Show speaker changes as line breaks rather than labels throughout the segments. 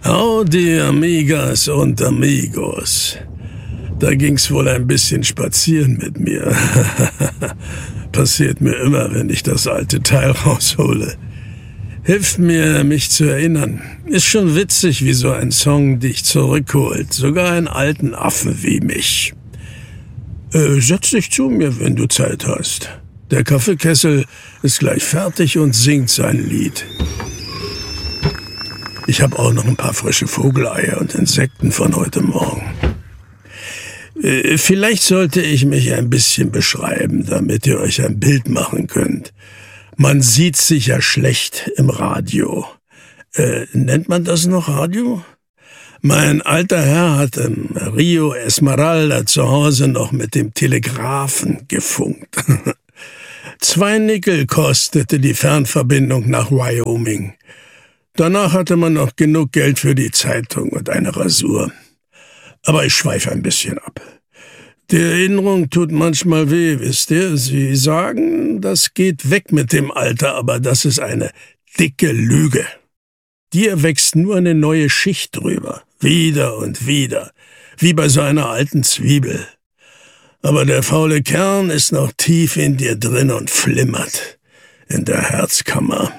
Howdy, amigas und amigos. Da ging's wohl ein bisschen spazieren mit mir. Passiert mir immer, wenn ich das alte Teil raushole. Hilft mir, mich zu erinnern. Ist schon witzig, wie so ein Song dich zurückholt. Sogar einen alten Affen wie mich. Setz dich zu mir, wenn du Zeit hast. Der Kaffeekessel ist gleich fertig und singt sein Lied. Ich habe auch noch ein paar frische Vogeleier und Insekten von heute Morgen. Vielleicht sollte ich mich ein bisschen beschreiben, damit ihr euch ein Bild machen könnt. Man sieht sich ja schlecht im Radio. Nennt man das noch Radio? Mein alter Herr hat im Rio Esmeralda zu Hause noch mit dem Telegraphen gefunkt. 2 Nickel kostete die Fernverbindung nach Wyoming. Danach hatte man noch genug Geld für die Zeitung und eine Rasur. Aber ich schweife ein bisschen ab. Die Erinnerung tut manchmal weh, wisst ihr? Sie sagen, das geht weg mit dem Alter, aber das ist eine dicke Lüge. Dir wächst nur eine neue Schicht drüber, wieder und wieder, wie bei so einer alten Zwiebel. Aber der faule Kern ist noch tief in dir drin und flimmert in der Herzkammer.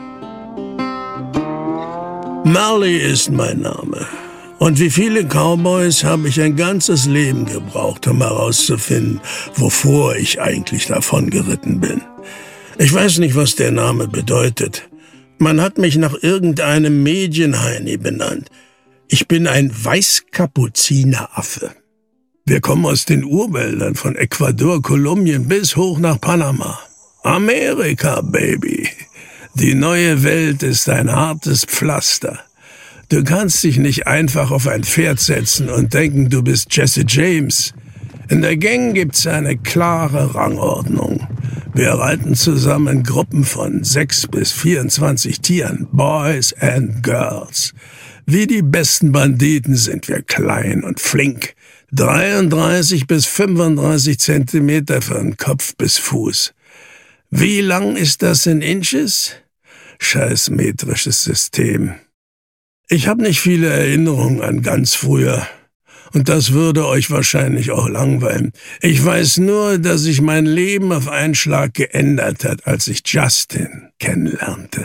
Marley ist mein Name. Und wie viele Cowboys habe ich ein ganzes Leben gebraucht, um herauszufinden, wovor ich eigentlich davon geritten bin. Ich weiß nicht, was der Name bedeutet. Man hat mich nach irgendeinem Medienheini benannt. Ich bin ein Weißkapuzineraffe. Wir kommen aus den Urwäldern von Ecuador, Kolumbien bis hoch nach Panama. Amerika, Baby. Die neue Welt ist ein hartes Pflaster. Du kannst dich nicht einfach auf ein Pferd setzen und denken, du bist Jesse James. In der Gang gibt's eine klare Rangordnung. Wir reiten zusammen Gruppen von 6 bis 24 Tieren, Boys and Girls. Wie die besten Banditen sind wir klein und flink. 33 bis 35 Zentimeter von Kopf bis Fuß. Wie lang ist das in Inches? Scheiß metrisches System. Ich habe nicht viele Erinnerungen an ganz früher. Und das würde euch wahrscheinlich auch langweilen. Ich weiß nur, dass sich mein Leben auf einen Schlag geändert hat, als ich Justin kennenlernte.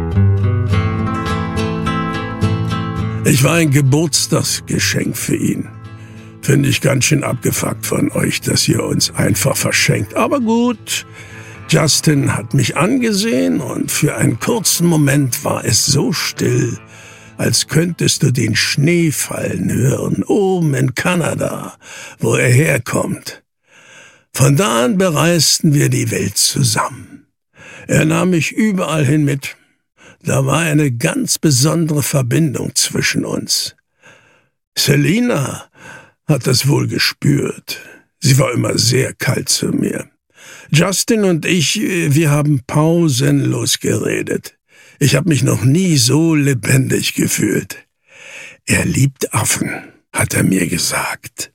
Ich war ein Geburtstagsgeschenk für ihn. Finde ich ganz schön abgefuckt von euch, dass ihr uns einfach verschenkt. Aber gut, Justin hat mich angesehen und für einen kurzen Moment war es so still, als könntest du den Schnee fallen hören, oben in Kanada, wo er herkommt. Von da an bereisten wir die Welt zusammen. Er nahm mich überall hin mit. Da war eine ganz besondere Verbindung zwischen uns. Selina hat das wohl gespürt. Sie war immer sehr kalt zu mir. Justin und ich, wir haben pausenlos geredet. Ich habe mich noch nie so lebendig gefühlt. Er liebt Affen, hat er mir gesagt.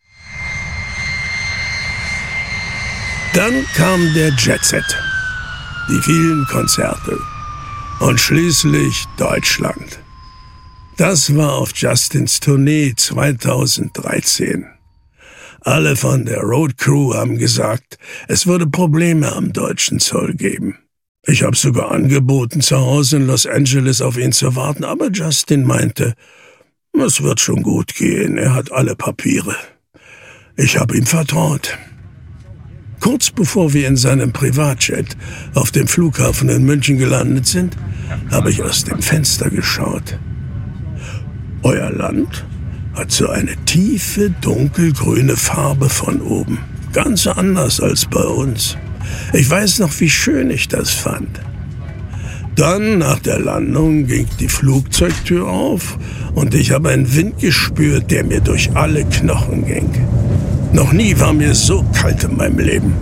Dann kam der Jetset, die vielen Konzerte und schließlich Deutschland. Das war auf Justins Tournee 2013. Alle von der Road Crew haben gesagt, es würde Probleme am deutschen Zoll geben. Ich habe sogar angeboten, zu Hause in Los Angeles auf ihn zu warten, aber Justin meinte, es wird schon gut gehen, er hat alle Papiere. Ich habe ihm vertraut. Kurz bevor wir in seinem Privatjet auf dem Flughafen in München gelandet sind, habe ich aus dem Fenster geschaut. Euer Land hat so eine tiefe, dunkelgrüne Farbe von oben. Ganz anders als bei uns. Ich weiß noch, wie schön ich das fand. Dann, nach der Landung, ging die Flugzeugtür auf und ich habe einen Wind gespürt, der mir durch alle Knochen ging. Noch nie war mir so kalt in meinem Leben.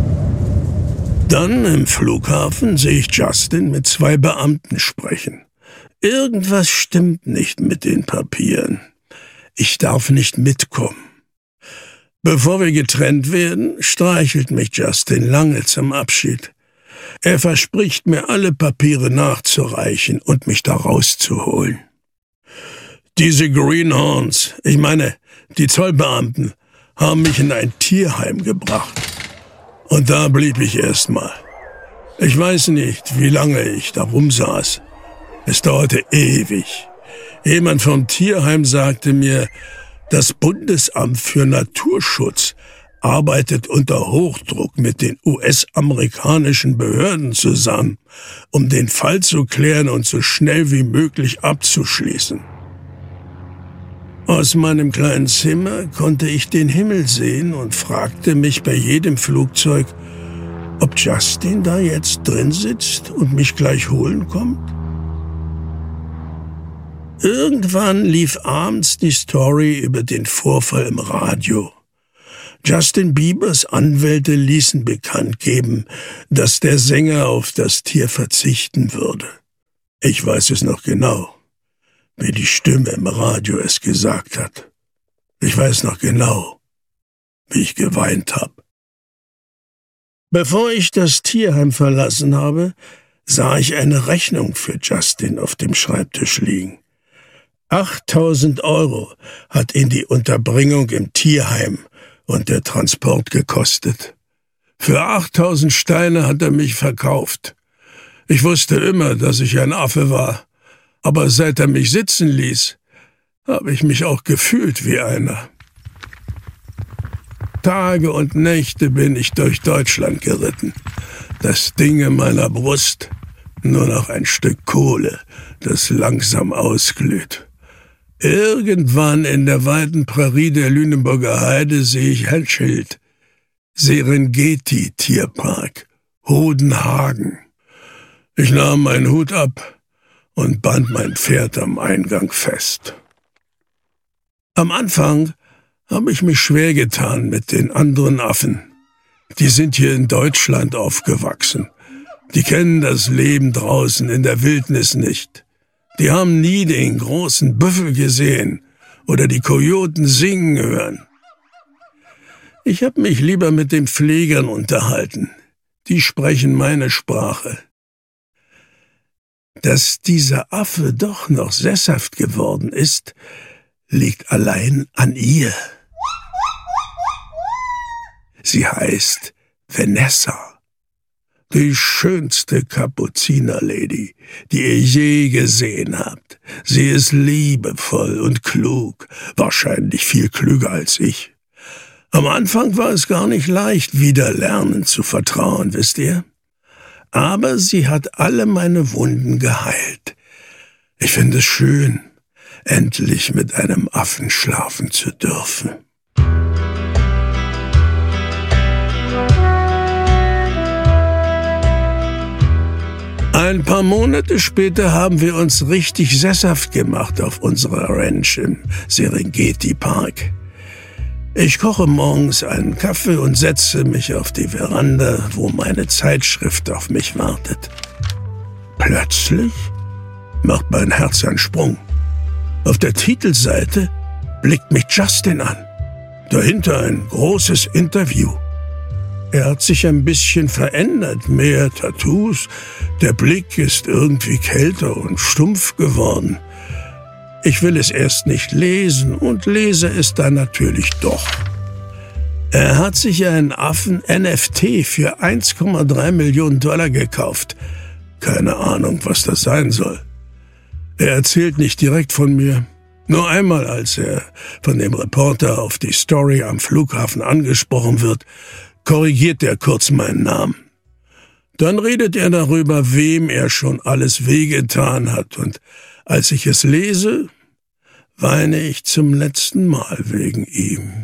Dann im Flughafen sehe ich Justin mit 2 Beamten sprechen. Irgendwas stimmt nicht mit den Papieren. Ich darf nicht mitkommen. Bevor wir getrennt werden, streichelt mich Justin lange zum Abschied. Er verspricht mir, alle Papiere nachzureichen und mich da rauszuholen. Diese Greenhorns, ich meine, die Zollbeamten, haben mich in ein Tierheim gebracht. Und da blieb ich erstmal. Ich weiß nicht, wie lange ich da rumsaß. Es dauerte ewig. Jemand vom Tierheim sagte mir, das Bundesamt für Naturschutz arbeitet unter Hochdruck mit den US-amerikanischen Behörden zusammen, um den Fall zu klären und so schnell wie möglich abzuschließen. Aus meinem kleinen Zimmer konnte ich den Himmel sehen und fragte mich bei jedem Flugzeug, ob Justin da jetzt drin sitzt und mich gleich holen kommt. Irgendwann lief abends die Story über den Vorfall im Radio. Justin Biebers Anwälte ließen bekannt geben, dass der Sänger auf das Tier verzichten würde. Ich weiß es noch genau, wie die Stimme im Radio es gesagt hat. Ich weiß noch genau, wie ich geweint habe. Bevor ich das Tierheim verlassen habe, sah ich eine Rechnung für Justin auf dem Schreibtisch liegen. 8.000 € hat ihn die Unterbringung im Tierheim und der Transport gekostet. Für 8.000 Steine hat er mich verkauft. Ich wusste immer, dass ich ein Affe war, aber seit er mich sitzen ließ, habe ich mich auch gefühlt wie einer. Tage und Nächte bin ich durch Deutschland geritten. Das Ding in meiner Brust, nur noch ein Stück Kohle, das langsam ausglüht. Irgendwann in der weiten Prärie der Lüneburger Heide sehe ich ein Schild. Serengeti-Tierpark, Hodenhagen. Ich nahm meinen Hut ab und band mein Pferd am Eingang fest. Am Anfang habe ich mich schwer getan mit den anderen Affen. Die sind hier in Deutschland aufgewachsen. Die kennen das Leben draußen in der Wildnis nicht. Die haben nie den großen Büffel gesehen oder die Kojoten singen hören. Ich habe mich lieber mit den Pflegern unterhalten. Die sprechen meine Sprache. Dass dieser Affe doch noch sesshaft geworden ist, liegt allein an ihr. Sie heißt Vanessa. Die schönste Kapuzinerlady, die ihr je gesehen habt. Sie ist liebevoll und klug, wahrscheinlich viel klüger als ich. Am Anfang war es gar nicht leicht, wieder lernen zu vertrauen, wisst ihr? Aber sie hat alle meine Wunden geheilt. Ich finde es schön, endlich mit einem Affen schlafen zu dürfen. Ein paar Monate später haben wir uns richtig sesshaft gemacht auf unserer Ranch im Serengeti-Park. Ich koche morgens einen Kaffee und setze mich auf die Veranda, wo meine Zeitschrift auf mich wartet. Plötzlich macht mein Herz einen Sprung. Auf der Titelseite blickt mich Justin an. Dahinter ein großes Interview. Er hat sich ein bisschen verändert, mehr Tattoos, der Blick ist irgendwie kälter und stumpf geworden. Ich will es erst nicht lesen und lese es dann natürlich doch. Er hat sich einen Affen-NFT für 1,3 Millionen $ gekauft. Keine Ahnung, was das sein soll. Er erzählt nicht direkt von mir. Nur einmal, als er von dem Reporter auf die Story am Flughafen angesprochen wird, korrigiert er kurz meinen Namen. Dann redet er darüber, wem er schon alles wehgetan hat, und als ich es lese, weine ich zum letzten Mal wegen ihm.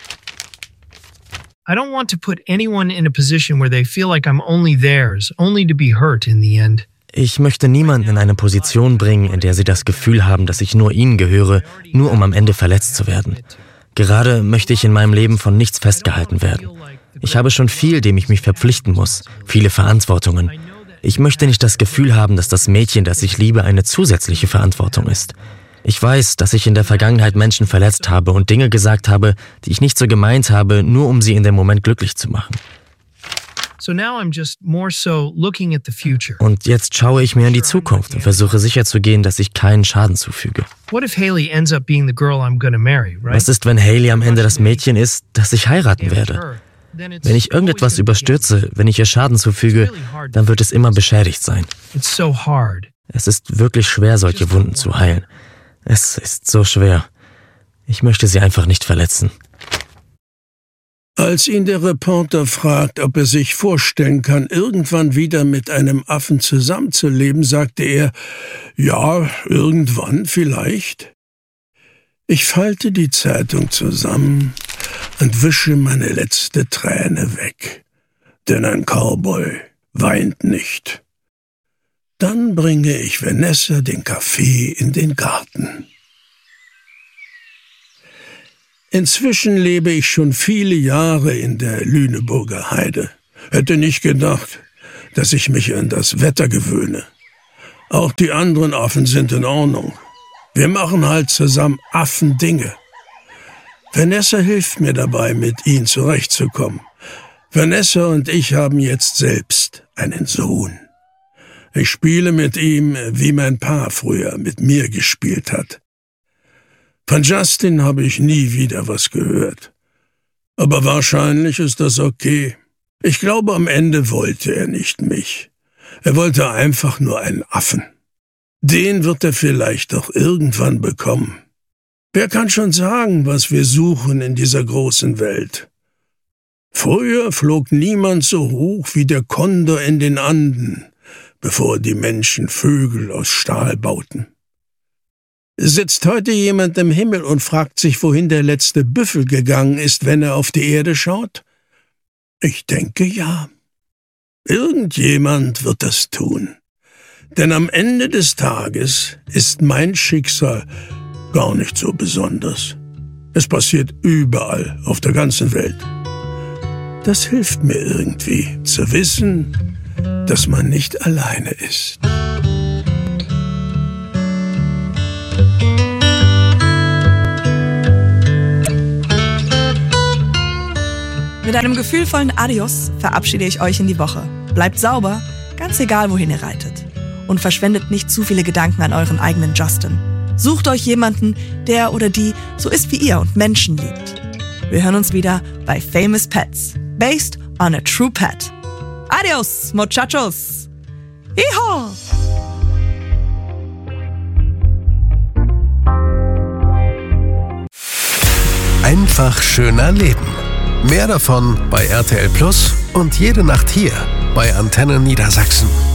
I don't want to put anyone in a position where they feel like I'm only theirs, only to be hurt in the end.
Ich möchte niemanden in eine Position bringen, in der sie das Gefühl haben, dass ich nur ihnen gehöre, nur um am Ende verletzt zu werden. Gerade möchte ich in meinem Leben von nichts festgehalten werden. Ich habe schon viel, dem ich mich verpflichten muss, viele Verantwortungen. Ich möchte nicht das Gefühl haben, dass das Mädchen, das ich liebe, eine zusätzliche Verantwortung ist. Ich weiß, dass ich in der Vergangenheit Menschen verletzt habe und Dinge gesagt habe, die ich nicht so gemeint habe, nur um sie in dem Moment glücklich zu machen. Und jetzt schaue ich mir in die Zukunft und versuche sicherzugehen, dass ich keinen Schaden zufüge. Was ist, wenn Hailey am Ende das Mädchen ist, das ich heiraten werde? Wenn ich irgendetwas überstürze, wenn ich ihr Schaden zufüge, dann wird es immer beschädigt sein. Es ist wirklich schwer, solche Wunden zu heilen. Es ist so schwer. Ich möchte sie einfach nicht verletzen.
Als ihn der Reporter fragt, ob er sich vorstellen kann, irgendwann wieder mit einem Affen zusammenzuleben, sagte er, ja, irgendwann vielleicht. Ich falte die Zeitung zusammen und wische meine letzte Träne weg. Denn ein Cowboy weint nicht. Dann bringe ich Vanessa den Kaffee in den Garten. Inzwischen lebe ich schon viele Jahre in der Lüneburger Heide. Hätte nicht gedacht, dass ich mich an das Wetter gewöhne. Auch die anderen Affen sind in Ordnung. Wir machen halt zusammen Affendinge. Vanessa hilft mir dabei, mit ihnen zurechtzukommen. Vanessa und ich haben jetzt selbst einen Sohn. Ich spiele mit ihm, wie mein Pa früher mit mir gespielt hat. Von Justin habe ich nie wieder was gehört. Aber wahrscheinlich ist das okay. Ich glaube, am Ende wollte er nicht mich. Er wollte einfach nur einen Affen. Den wird er vielleicht doch irgendwann bekommen. Wer kann schon sagen, was wir suchen in dieser großen Welt? Früher flog niemand so hoch wie der Kondor in den Anden, bevor die Menschen Vögel aus Stahl bauten. Sitzt heute jemand im Himmel und fragt sich, wohin der letzte Büffel gegangen ist, wenn er auf die Erde schaut? Ich denke ja. Irgendjemand wird das tun. Denn am Ende des Tages ist mein Schicksal gar nicht so besonders. Es passiert überall auf der ganzen Welt. Das hilft mir irgendwie, zu wissen, dass man nicht alleine ist.
Mit einem gefühlvollen Adios verabschiede ich euch in die Woche. Bleibt sauber, ganz egal, wohin ihr reitet. Und verschwendet nicht zu viele Gedanken an euren eigenen Justin. Sucht euch jemanden, der oder die so ist wie ihr und Menschen liebt. Wir hören uns wieder bei Famous Pets, based on a true pet. Adios, muchachos! Yeehaw!
Einfach schöner Leben. Mehr davon bei RTL Plus und jede Nacht hier bei Antenne Niedersachsen.